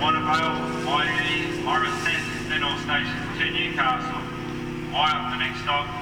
Vale, IE, Iris 10, then all stations to Newcastle. Wyatt, the next stop.